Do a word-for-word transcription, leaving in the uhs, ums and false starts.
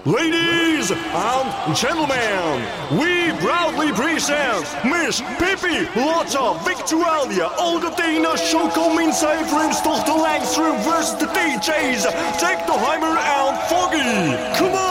Ladies and gentlemen, we proudly present Miss Pippi Lotta Victualia Olga Dana Shoko Minsay Vrimstoch de Langstrom versus the D J's Tech the Heimer and Foggy. Come on!